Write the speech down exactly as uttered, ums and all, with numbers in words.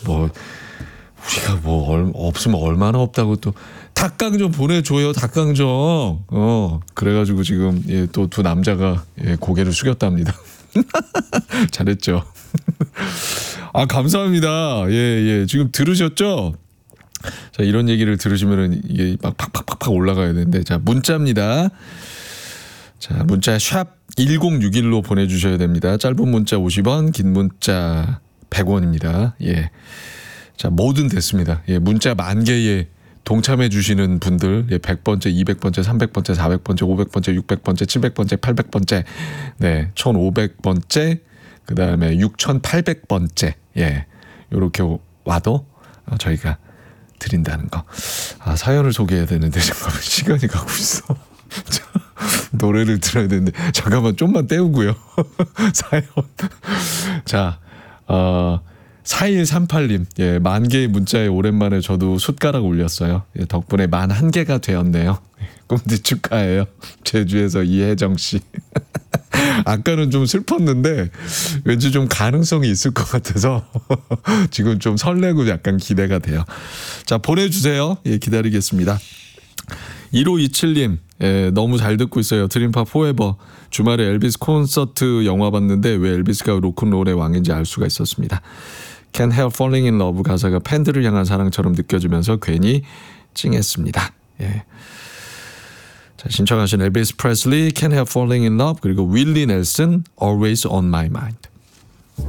뭐 우리가 뭐 얼, 없으면 얼마나 없다고 또 닭강 좀 보내줘요. 닭강 좀. 어 그래가지고 지금 예, 또 두 남자가 예, 고개를 숙였답니다. 잘했죠. 아 감사합니다. 예예 예. 지금 들으셨죠? 자 이런 얘기를 들으시면은 이게 막 팍팍팍팍 올라가야 되는데 자 문자입니다. 자 문자 샵 일공육일로 보내주셔야 됩니다. 짧은 문자 오십 원, 긴 문자 백 원입니다. 예. 자 뭐든 됐습니다. 예 문자 만 개에 동참해 주시는 분들 예, 백 번째, 이백 번째, 삼백 번째, 사백 번째, 오백 번째, 육백 번째, 칠백 번째, 팔백 번째, 네, 천오백 번째, 그 다음에 육천팔백 번째, 예, 요렇게 와도 저희가 드린다는 거. 아, 사연을 소개해야 되는데 잠깐만 시간이 가고 있어. 노래를 들어야 되는데 잠깐만 좀만 때우고요. 사연. 자, 어. 사일삼팔님, 예, 만 개의 문자에 오랜만에 저도 숟가락 올렸어요. 예, 덕분에 만 한 개가 되었네요. 꼼디 축하해요. 제주에서 이혜정 씨. 아까는 좀 슬펐는데 왠지 좀 가능성이 있을 것 같아서 지금 좀 설레고 약간 기대가 돼요. 자, 보내주세요. 예, 기다리겠습니다. 일오이칠님, 예, 너무 잘 듣고 있어요. 드림팝 포에버. 주말에 엘비스 콘서트 영화 봤는데 왜 엘비스가 로큰롤의 왕인지 알 수가 있었습니다. Can't Help Falling in Love 가사가 팬들을 향한 사랑처럼 느껴지면서 괜히 찡했습니다. 예. 자, 신청하신 엘비스 프레슬리, Can't Help Falling in Love 그리고 윌리 넬슨, Always on My Mind.